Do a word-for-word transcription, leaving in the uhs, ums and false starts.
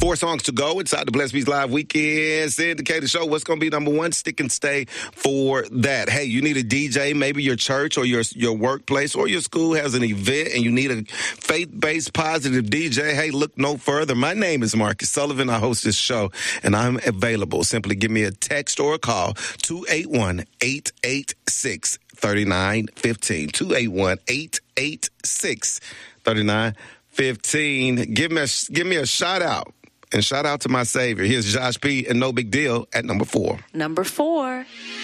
Four songs to go inside the Blessed Beats Live Weekend Syndicated Show. What's going to be number one? Stick and stay for that. Hey, you need a D J. Maybe your church or your, your workplace or your school has an event and you need a faith-based positive D J. Hey, look no further. My name is Marcus Sullivan. I host this show, and I'm available. Simply give me a text or a call, two eight one, eight eight six, three nine one five, two eight one, eight eight six, three nine one five. Give me a, give me a shout out. And shout out to my savior. Here's Josh P. and No Big Deal at number four. Number four.